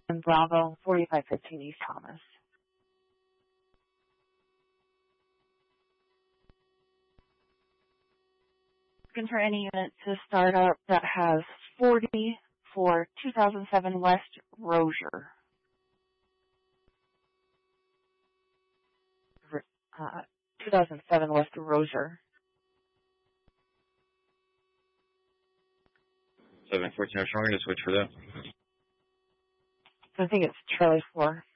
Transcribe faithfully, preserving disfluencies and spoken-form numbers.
And Bravo, forty-five fifteen East Thomas. Looking for any unit to start up that has forty for two thousand seven West Rozier. Uh, two thousand seven West Rozier. seven fourteen, I'm going to switch for that. I think it's Charlie four.